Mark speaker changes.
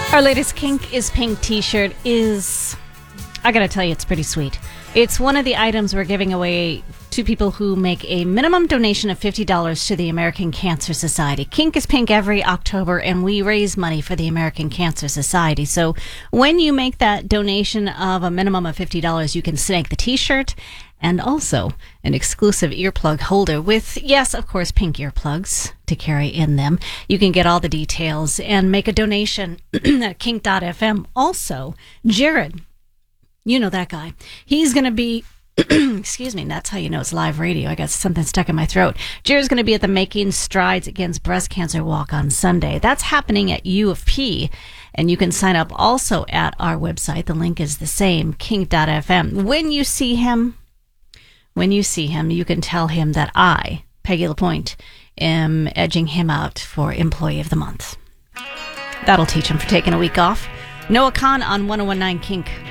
Speaker 1: Our latest Kink is Pink t-shirt is, I gotta tell you, it's pretty sweet. It's one of the items we're giving away to people who make a minimum donation of $50 to the American Cancer Society. Kink is Pink every October, and we raise money for the American Cancer Society. So when you make that donation of a minimum of $50, you can snag the t-shirt and also an exclusive earplug holder with, yes, of course, pink earplugs to carry in them. You can get all the details and make a donation at kink.fm. Also, Jared, you know that guy. He's going to be, excuse me, that's how you know it's live radio. I got something stuck in my throat. Jared's going to be at the Making Strides Against Breast Cancer Walk on Sunday. That's happening at U of P. And you can sign up also at our website. The link is the same, kink.fm. When you see him, you can tell him that I, Peggy LaPointe, am edging him out for Employee of the Month. That'll teach him for taking a week off. Noah Khan on 101.9 Kink.